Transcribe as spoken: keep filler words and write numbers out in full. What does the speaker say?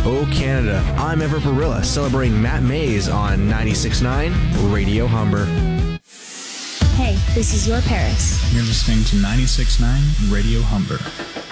Oh Canada. I'm Everett Barilla, celebrating Matt Mays on ninety-six point nine Radio Humber. Hey, this is your Paris. You're listening to ninety-six point nine Radio Humber.